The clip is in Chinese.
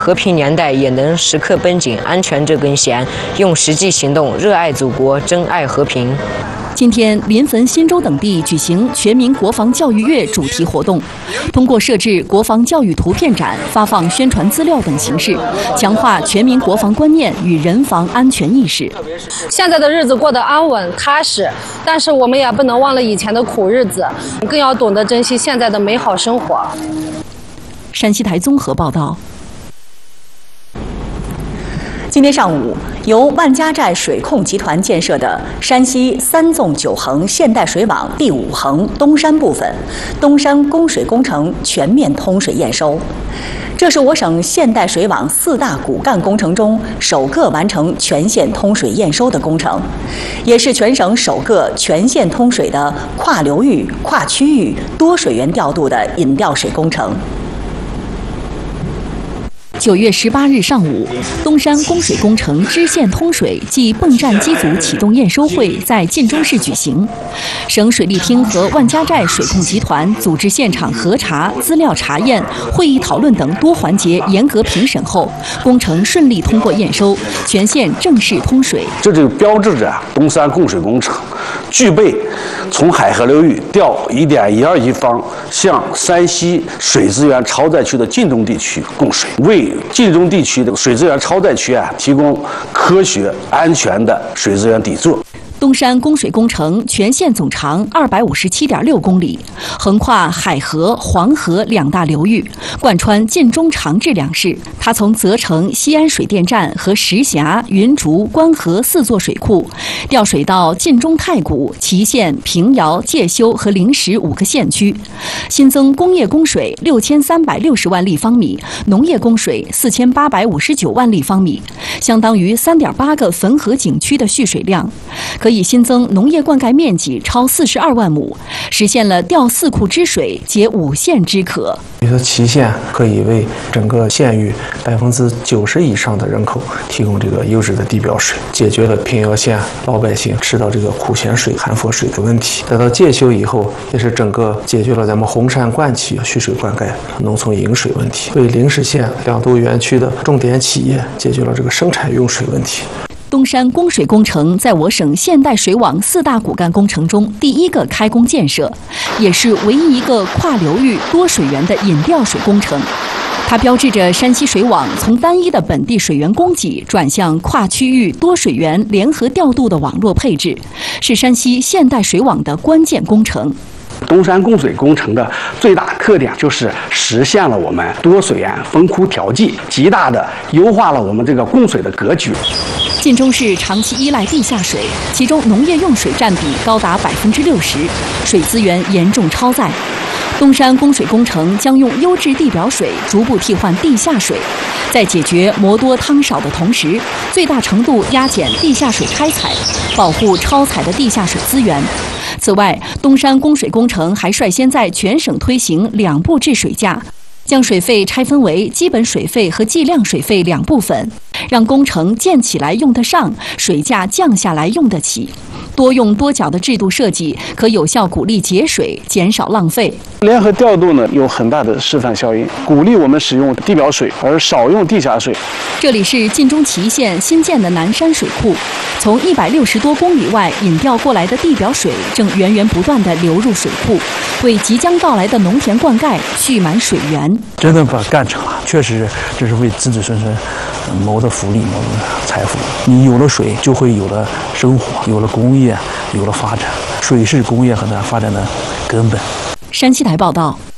和平年代也能时刻绷紧安全这根弦，用实际行动热爱祖国，珍爱和平。 今天，临汾、忻州等地举行全民国防教育月主题活动，通过设置国防教育图片展、发放宣传资料等形式，强化全民国防观念与人防安全意识。 现在的日子过得安稳踏实，但是我们也不能忘了以前的苦日子，更要懂得珍惜现在的美好生活。 山西台综合报道。今天上午，由万家寨水控集团建设的山西3纵9横现代水网第5横东山部分，东山供水工程全面通水验收。这是我省现代水网4大骨干工程中首个完成全线通水验收的工程，也是全省首个全线通水的跨流域、跨区域多水源调度的引调水工程。9月18日上午，东山供水工程支线通水暨泵站机组启动验收会在晋中市举行。省水利厅和万家寨水控集团组织现场核查、资料查验、会议讨论等多环节严格评审后，工程顺利通过验收，全线正式通水。 这就标志着东山供水工程具备从海河流域调1.12亿方向山西水资源超载区的晋中地区供水，为晋中地区的水资源超载区提供科学安全的水资源底座。 东山供水工程全线总长257.6公里，横跨海河、黄河2大流域，贯穿晋中长治2市。它从责成西安水电站和石峡、云竹、关河4座水库，调水到晋中太谷、祁县、平遥、介休和灵石5个县区，新增工业供水6360万立方米，农业供水4859万立方米，相当于3.8个汾河景区的蓄水量。可以新增农业灌溉面积超42万亩，实现了调4库支水，解5县之渴。 比如说祁县可以为整个县域90%以上的人口提供这个优质的地表水，解决了平遥县老百姓吃到这个苦咸水、含氟水的问题。再到介休以后，也是整个解决了咱们红山灌区蓄水灌溉、农村饮水问题，为灵石县2都园区的重点企业解决了这个生产用水问题。 东山供水工程在我省现代水网4大骨干工程中第一个开工建设，也是唯一一个跨流域多水源的引调水工程。它标志着山西水网从单一的本地水源供给转向跨区域多水源联合调度的网络配置，是山西现代水网的关键工程。 东山供水工程的最大特点就是实现了我们多水源分库调剂，极大的优化了我们这个供水的格局。 晋中市长期依赖地下水，其中农业用水占比高达60%，水资源严重超载。东山供水工程将用优质地表水逐步替换地下水，在解决馍多汤少的同时，最大程度压减地下水开采，保护超采的地下水资源。此外，东山供水工程还率先在全省推行2步制水价，将水费拆分为基本水费和计量水费2部分，让工程建起来用得上，水价降下来用得起。多用多缴的制度设计，可有效鼓励节水，减少浪费。 联合调度呢，有很大的示范效应，鼓励我们使用地表水，而少用地下水。 这里是晋中祁县新建的南山水库，从160多公里外引调过来的地表水正源源不断地流入水库，为即将到来的农田灌溉蓄满水源。 真的把干成了，确实这是为子子孙孙谋的福利、谋的财富。你有了水，就会有了生活，有了工业，有了发展。水是工业和发展的根本。 山西台报道。